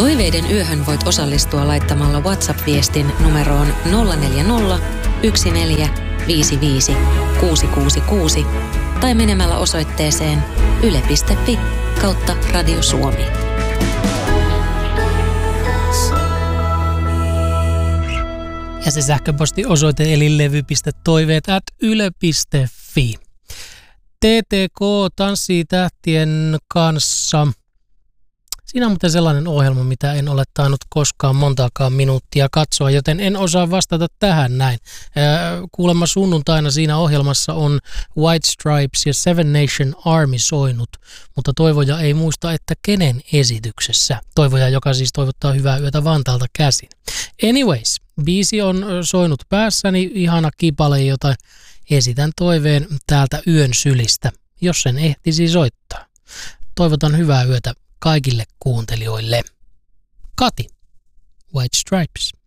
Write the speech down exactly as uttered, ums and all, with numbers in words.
Toiveiden yöhön voit osallistua laittamalla WhatsApp-viestin numeroon nolla neljä nolla, yksi neljä, viisi viisi, kuusi kuusi kuusi tai menemällä osoitteeseen yle piste fi kautta Radio Suomi. Ja se sähköpostiosoite eli levy piste toiveet at yle piste fi. T T K tanssii tähtien kanssa. Siinä on muuten sellainen ohjelma, mitä en ole tainnut koskaan montaakaan minuuttia katsoa, joten en osaa vastata tähän näin. Kuulemma sunnuntaina siinä ohjelmassa on White Stripes ja Seven Nation Army soinut, mutta Toivoja ei muista, että kenen esityksessä. Toivoja, joka siis toivottaa hyvää yötä Vantaalta käsin. Anyways, biisi on soinut päässäni, ihana kipale, jota esitän toiveen täältä yön sylistä, jos sen ehtisi soittaa. Toivotan hyvää yötä kaikille kuuntelijoille. Kati, White Stripes.